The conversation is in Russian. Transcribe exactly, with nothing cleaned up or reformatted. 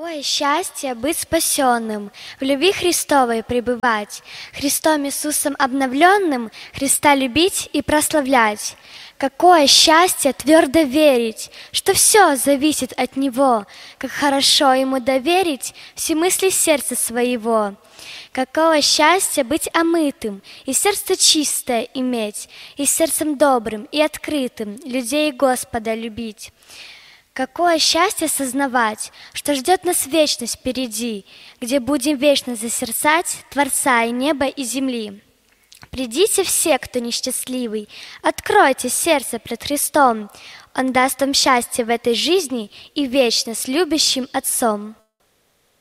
Какое счастье быть спасенным, в любви Христовой пребывать, Христом Иисусом обновленным Христа любить и прославлять. Какое счастье твердо верить, что все зависит от Него, как хорошо Ему доверить все мысли сердца своего. Какое счастье быть омытым и сердце чистое иметь, и сердцем добрым и открытым людей Господа любить. Какое счастье сознавать, что ждет нас вечность впереди, где будем вечно созерцать Творца и неба, и земли. Придите все, кто несчастливый, откройте сердце пред Христом. Он даст вам счастье в этой жизни и вечно с любящим Отцом.